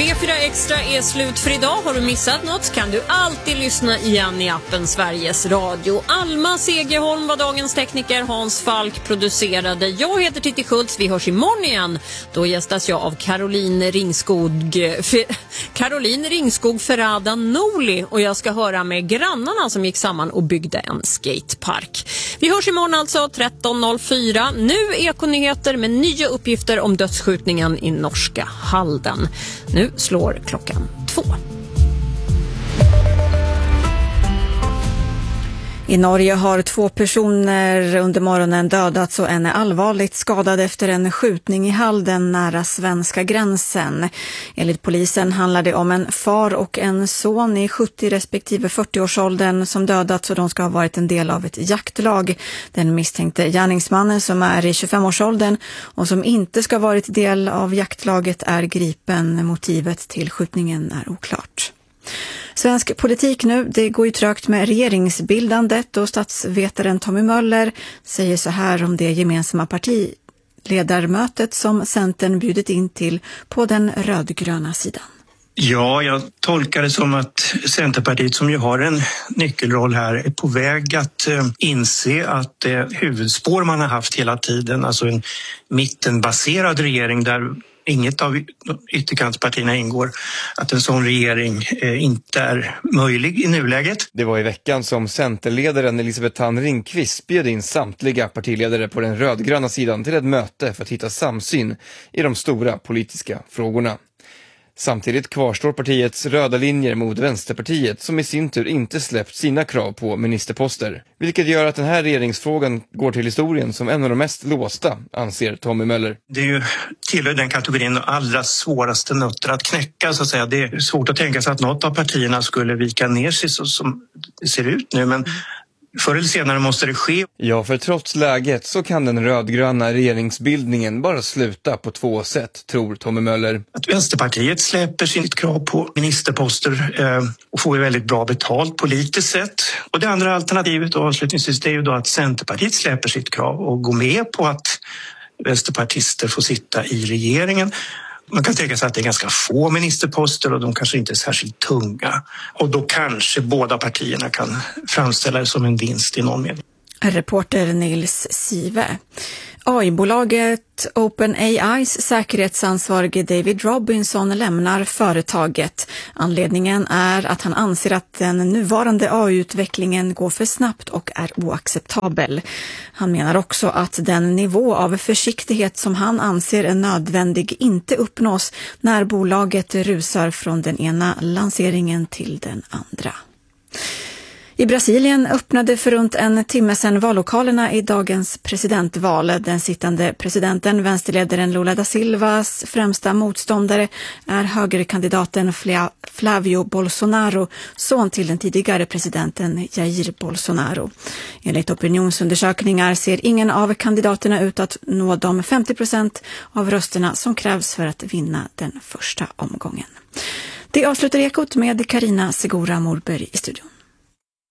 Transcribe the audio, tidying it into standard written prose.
P4 Extra är slut för idag. Har du missat något kan du alltid lyssna igen i appen Sveriges Radio. Alma Segerholm var dagens tekniker, Hans Falk producerade. Jag heter Titti Schultz, vi hörs imorgon igen. Då gästas jag av Caroline Ringskog Ferrada Noli. Och jag ska höra med grannarna som gick samman och byggde en skatepark. Vi hörs imorgon alltså 13.04. Nu Ekonyheter med nya uppgifter om dödsskjutningen i norska Halden. Nu slår klockan 2. I Norge har 2 personer under morgonen dödats och en är allvarligt skadad efter en skjutning i Halden nära svenska gränsen. Enligt polisen handlar det om en far och en son i 70 respektive 40-årsåldern som dödats och de ska ha varit en del av ett jaktlag. Den misstänkte gärningsmannen som är i 25-årsåldern och som inte ska ha varit del av jaktlaget är gripen. Motivet till skjutningen är oklart. Svensk politik nu, det går ju trögt med regeringsbildandet och statsvetaren Tommy Möller säger så här om det gemensamma partiledarmötet som Centern bjudit in till på den rödgröna sidan. Ja, jag tolkar det som att Centerpartiet som ju har en nyckelroll här är på väg att inse att det huvudspår man har haft hela tiden, alltså en mittenbaserad regering där inget av ytterkantspartierna ingår, att en sån regering inte är möjlig i nuläget. Det var i veckan som Centerledaren Elisabeth Thand Ringqvist bjöd in samtliga partiledare på den rödgröna sidan till ett möte för att hitta samsyn i de stora politiska frågorna. Samtidigt kvarstår partiets röda linjer mot Vänsterpartiet som i sin tur inte släppt sina krav på ministerposter. Vilket gör att den här regeringsfrågan går till historien som en av de mest låsta, anser Tommy Möller. Det är ju tillhör den kategorin allra svåraste nötter att knäcka så att säga. Det är svårt att tänka sig att något av partierna skulle vika ner sig så som det ser ut nu, men förr eller senare måste det ske. Ja, för trots läget så kan den rödgröna regeringsbildningen bara sluta på 2 sätt, tror Tommy Möller. Att Vänsterpartiet släpper sitt krav på ministerposter och får ju väldigt bra betalt politiskt sett. Och det andra alternativet då, avslutningsvis, det är ju då att Centerpartiet släpper sitt krav och går med på att vänsterpartister får sitta i regeringen. Man kan tänka sig att det är ganska få ministerposter och de kanske inte är särskilt tunga. Och då kanske båda partierna kan framställa det som en vinst i någon mening. Reporter Nils Sive. AI-bolaget OpenAIs säkerhetsansvarige David Robinson lämnar företaget. Anledningen är att han anser att den nuvarande AI-utvecklingen går för snabbt och är oacceptabel. Han menar också att den nivå av försiktighet som han anser är nödvändig inte uppnås när bolaget rusar från den ena lanseringen till den andra. I Brasilien öppnade för runt en timme sedan vallokalerna i dagens presidentval. Den sittande presidenten, vänsterledaren Lula da Silvas främsta motståndare är högerkandidaten Flavio Bolsonaro, son till den tidigare presidenten Jair Bolsonaro. Enligt opinionsundersökningar ser ingen av kandidaterna ut att nå de 50% av rösterna som krävs för att vinna den första omgången. Det avslutar Ekot med Carina Segura Morberg i studion.